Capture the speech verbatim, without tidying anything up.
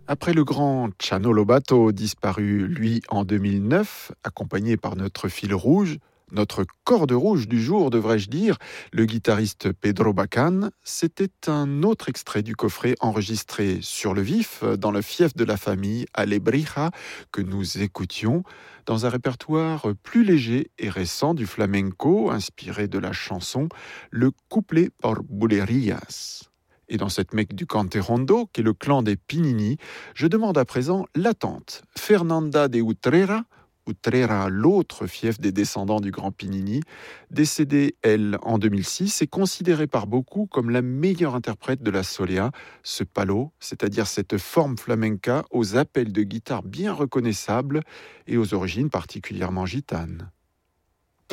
Après le grand Chano Lobato, disparu lui en deux mille neuf, accompagné par notre fil rouge, notre corde rouge du jour, devrais-je dire, le guitariste Pedro Bacan, c'était un autre extrait du coffret enregistré sur le vif, dans le fief de la famille, à Lebrija, que nous écoutions, dans un répertoire plus léger et récent du flamenco, inspiré de la chanson, le couplet por bulerías. Et dans cette mecque du Canterondo, qui est le clan des Pinini, je demande à présent l'attente. Fernanda de Utrera, Utrera, l'autre fief des descendants du grand Pinini, décédée, elle, en deux mille six, est considérée par beaucoup comme la meilleure interprète de la solea, ce palo, c'est-à-dire cette forme flamenca aux appels de guitare bien reconnaissables et aux origines particulièrement gitanes.